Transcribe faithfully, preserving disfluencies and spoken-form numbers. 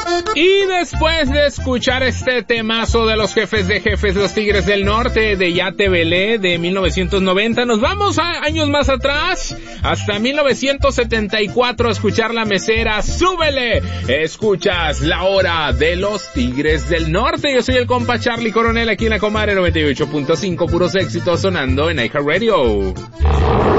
Y después de escuchar este temazo de los jefes de jefes, los Tigres del Norte, de Ya te velé, de mil novecientos noventa, nos vamos a años más atrás, hasta mil novecientos setenta y cuatro, a escuchar La Mesera, Súbele. Escuchas La Hora de los Tigres del Norte. Yo soy el compa Charlie Coronel, aquí en la Comadre noventa y ocho punto cinco, puros éxitos sonando en iHeartRadio.